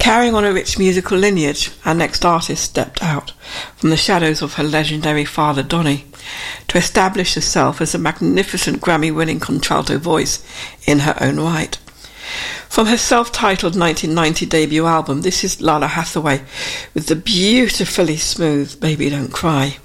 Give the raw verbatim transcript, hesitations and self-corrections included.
Carrying on a rich musical lineage, our next artist stepped out from the shadows of her legendary father Donny to establish herself as a magnificent Grammy-winning contralto voice in her own right. From her self-titled nineteen ninety debut album, this is Lalah Hathaway with the beautifully smooth Baby Don't Cry.